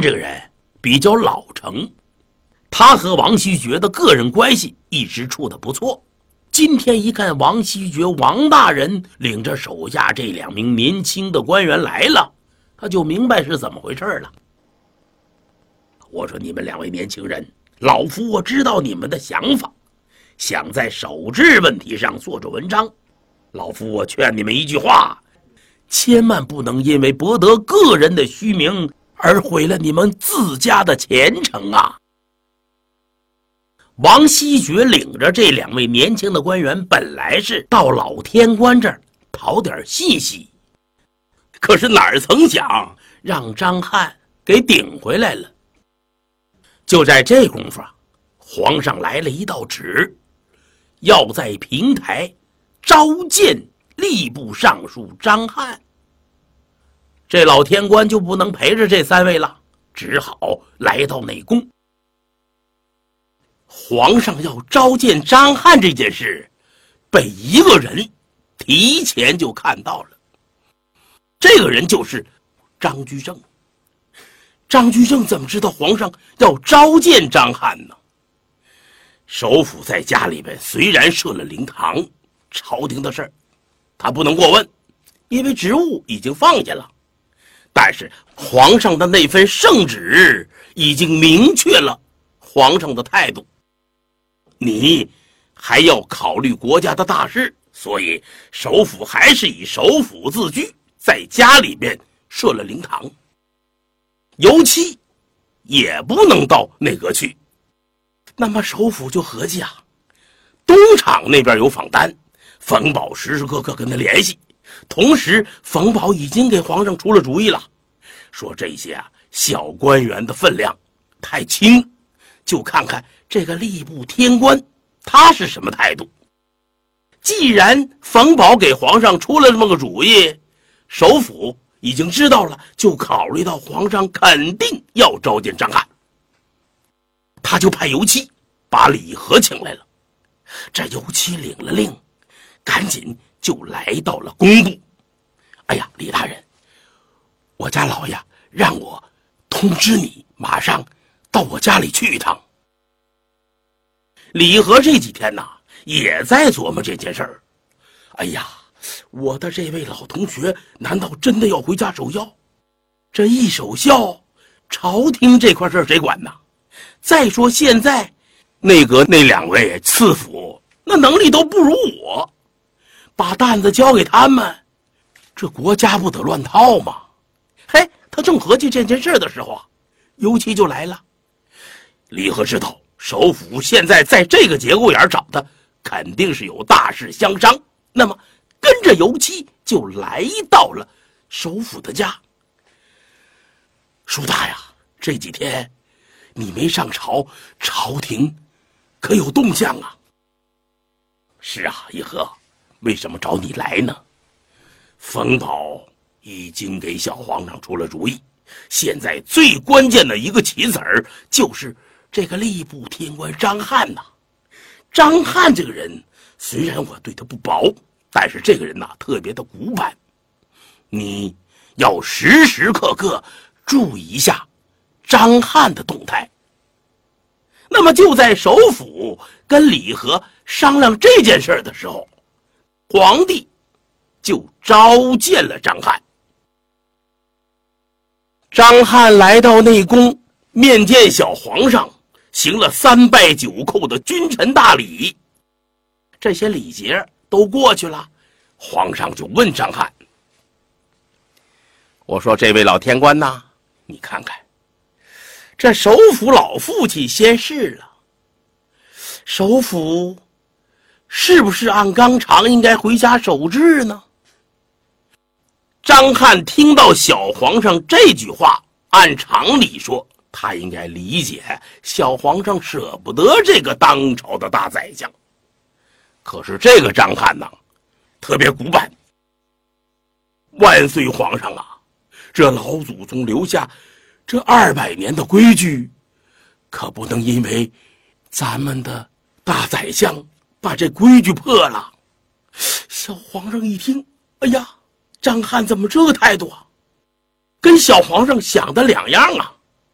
这个人比较老成，他和王希爵的个人关系一直处得不错。今天一看王希爵王大人领着手下这2名年轻的官员来了，他就明白是怎么回事了。我说你们2位年轻人，老夫我知道你们的想法，想在守制问题上做着文章。老夫我劝你们一句话，千万不能因为博得个人的虚名而毁了你们自家的前程啊！王希爵领着这2位年轻的官员，本来是到老天官这儿讨点信息，可是哪曾想让张翰给顶回来了。就在这功夫，皇上来了一道旨，要在平台召见吏部尚书张翰。这老天官就不能陪着这3位了，只好来到内宫。皇上要召见张翰这件事，被一个人提前就看到了。这个人就是张居正。张居正怎么知道皇上要召见张翰呢？首府在家里边虽然设了灵堂，朝廷的事儿他不能过问，因为职务已经放下了。但是皇上的那份圣旨已经明确了皇上的态度，你还要考虑国家的大事，所以首府还是以首府自居，在家里边设了灵堂，尤其也不能到内阁去。那么首府就合计啊，东厂那边有访单，冯保时时刻刻跟他联系，同时冯保已经给皇上出了主意了，说这些小官员的分量太轻，就看看这个吏部天官他是什么态度。既然冯保给皇上出了这么个主意，首府已经知道了，就考虑到皇上肯定要召见张翰，他就派游七把李和请来了。这游七领了令，赶紧就来到了工部。哎呀，李大人，我家老爷让我通知你马上到我家里去一趟。李和这几天也在琢磨这件事儿。哎呀，我的这位老同学难道真的要回家守孝？这一守孝，朝廷这块事谁管呢？再说现在内阁那2位次辅那能力都不如我，把担子交给他们，这国家不得乱套吗？嘿，他正合计这件事的时候尤其就来了。李和知道首府现在在这个节骨眼找他，肯定是有大事相商，那么跟着游七就来到了首府的家。叔大呀，这几天你没上朝，朝廷可有动向啊？是啊，一和，为什么找你来呢？冯保已经给小皇上出了主意，现在最关键的一个棋子儿就是这个吏部天官张翰呐。张翰这个人虽然我对他不薄，但是这个人特别的古板，你要时时刻刻注意一下张翰的动态。那么就在首府跟李和商量这件事的时候，皇帝就召见了张翰。张翰来到内宫面见小皇上，行了3拜9叩的君臣大礼。这些礼节都过去了，皇上就问张翰，我说这位老天官你看看这首府老父亲先逝了，首府是不是按纲常应该回家守制呢？张翰听到小皇上这句话，按常理说他应该理解小皇上舍不得这个当朝的大宰相，可是这个张翰特别古板。万岁皇上这老祖宗留下这200年的规矩，可不能因为咱们的大宰相把这规矩破了。小皇上一听，哎呀，张翰怎么这个态度跟小皇上想的两样